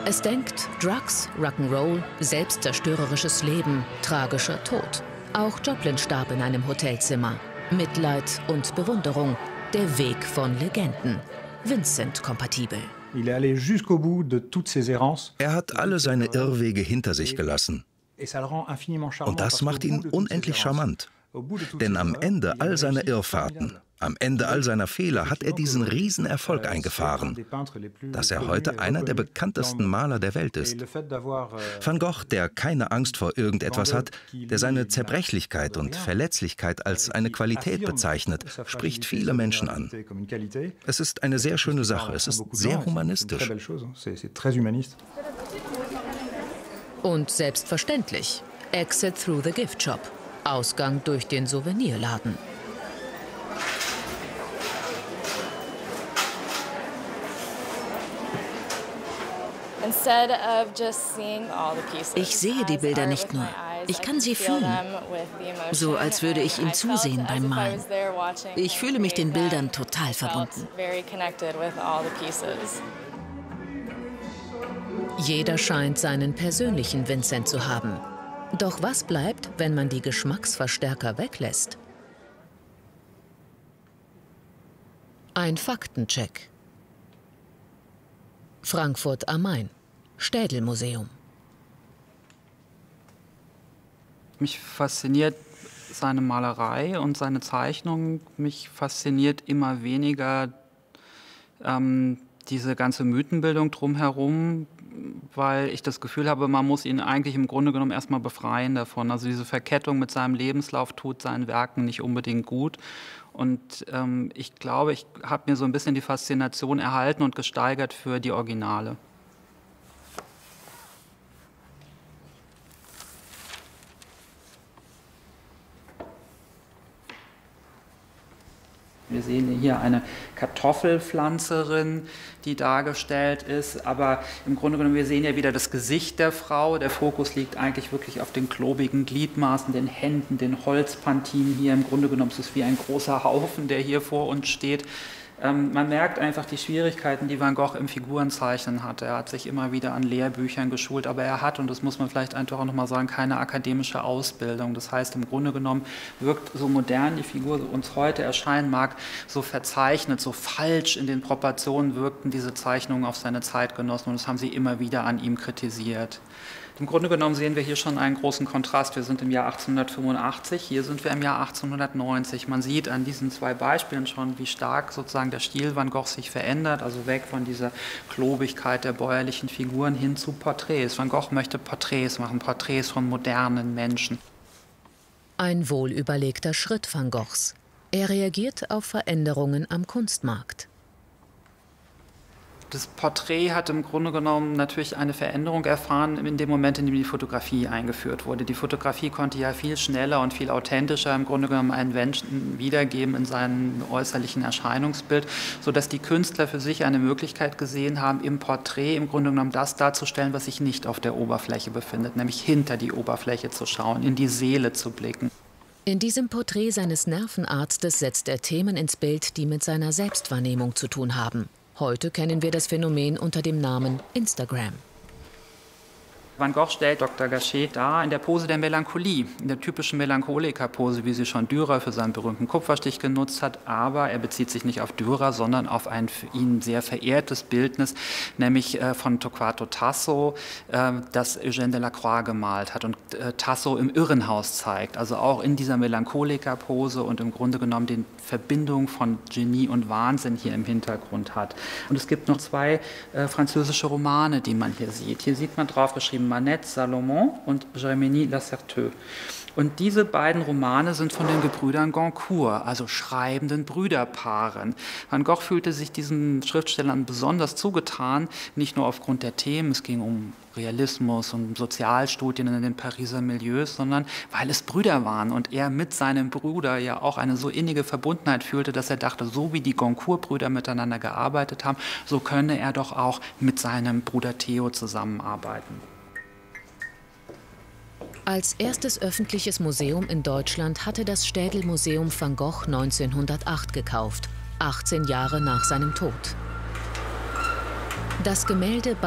Es denkt Drugs, Rock'n'Roll, selbstzerstörerisches Leben, tragischer Tod. Auch Joplin starb in einem Hotelzimmer. Mitleid und Bewunderung, der Weg von Legenden. Vincent-kompatibel. Er hat alle seine Irrwege hinter sich gelassen. Und das macht ihn unendlich charmant. Denn am Ende all seiner Irrfahrten, am Ende all seiner Fehler hat er diesen Riesenerfolg eingefahren, dass er heute einer der bekanntesten Maler der Welt ist. Van Gogh, der keine Angst vor irgendetwas hat, der seine Zerbrechlichkeit und Verletzlichkeit als eine Qualität bezeichnet, spricht viele Menschen an. Es ist eine sehr schöne Sache, es ist sehr humanistisch. Und selbstverständlich, Exit through the gift shop. Ausgang durch den Souvenirladen. Ich sehe die Bilder nicht nur, ich kann sie fühlen. So als würde ich ihm zusehen beim Malen. Ich fühle mich den Bildern total verbunden. Jeder scheint seinen persönlichen Vincent zu haben. Doch was bleibt, wenn man die Geschmacksverstärker weglässt? Ein Faktencheck. Frankfurt am Main, Städel-Museum. Mich fasziniert seine Malerei und seine Zeichnung. Mich fasziniert immer weniger diese ganze Mythenbildung drumherum, weil ich das Gefühl habe, man muss ihn eigentlich im Grunde genommen erstmal befreien davon. Also diese Verkettung mit seinem Lebenslauf tut seinen Werken nicht unbedingt gut. Und ich glaube, ich habe mir so ein bisschen die Faszination erhalten und gesteigert für die Originale. Wir sehen hier eine Kartoffelpflanzerin, die dargestellt ist, aber im Grunde genommen, wir sehen ja wieder das Gesicht der Frau. Der Fokus liegt eigentlich wirklich auf den klobigen Gliedmaßen, den Händen, den Holzpantinen hier. Im Grunde genommen ist es wie ein großer Haufen, der hier vor uns steht. Man merkt einfach die Schwierigkeiten, die Van Gogh im Figurenzeichnen hatte. Er hat sich immer wieder an Lehrbüchern geschult, aber er hat, und das muss man vielleicht einfach auch nochmal sagen, keine akademische Ausbildung. Das heißt, im Grunde genommen wirkt so modern die Figur uns heute erscheinen mag, so verzeichnet, so falsch in den Proportionen wirkten diese Zeichnungen auf seine Zeitgenossen, und das haben sie immer wieder an ihm kritisiert. Im Grunde genommen sehen wir hier schon einen großen Kontrast. Wir sind im Jahr 1885, hier sind wir im Jahr 1890. Man sieht an diesen zwei Beispielen schon, wie stark sozusagen der Stil Van Gogh sich verändert, also weg von dieser Klobigkeit der bäuerlichen Figuren hin zu Porträts. Van Gogh möchte Porträts machen, Porträts von modernen Menschen. Ein wohlüberlegter Schritt Van Goghs. Er reagiert auf Veränderungen am Kunstmarkt. Das Porträt hat im Grunde genommen natürlich eine Veränderung erfahren in dem Moment, in dem die Fotografie eingeführt wurde. Die Fotografie konnte ja viel schneller und viel authentischer im Grunde genommen einen Menschen wiedergeben in seinem äußerlichen Erscheinungsbild, sodass die Künstler für sich eine Möglichkeit gesehen haben, im Porträt im Grunde genommen das darzustellen, was sich nicht auf der Oberfläche befindet, nämlich hinter die Oberfläche zu schauen, in die Seele zu blicken. In diesem Porträt seines Nervenarztes setzt er Themen ins Bild, die mit seiner Selbstwahrnehmung zu tun haben. Heute kennen wir das Phänomen unter dem Namen Instagram. Van Gogh stellt Dr. Gachet dar in der Pose der Melancholie, in der typischen Melancholiker-Pose, wie sie schon Dürer für seinen berühmten Kupferstich genutzt hat. Aber er bezieht sich nicht auf Dürer, sondern auf ein für ihn sehr verehrtes Bildnis, nämlich von Torquato Tasso, das Eugène Delacroix gemalt hat und Tasso im Irrenhaus zeigt. Also auch in dieser Melancholiker-Pose und im Grunde genommen die Verbindung von Genie und Wahnsinn hier im Hintergrund hat. Und es gibt noch zwei französische Romane, die man hier sieht. Hier sieht man drauf geschrieben Manette Salomon und Germanie Lacerteux. Und diese beiden Romane sind von den Gebrüdern Goncourt, also schreibenden Brüderpaaren. Van Gogh fühlte sich diesen Schriftstellern besonders zugetan, nicht nur aufgrund der Themen, es ging um Realismus und Sozialstudien in den Pariser Milieus, sondern weil es Brüder waren und er mit seinem Bruder ja auch eine so innige Verbundenheit fühlte, dass er dachte, so wie die Goncourt-Brüder miteinander gearbeitet haben, so könne er doch auch mit seinem Bruder Theo zusammenarbeiten. Als erstes öffentliches Museum in Deutschland hatte das Städel-Museum Van Gogh 1908 gekauft, 18 Jahre nach seinem Tod. Das Gemälde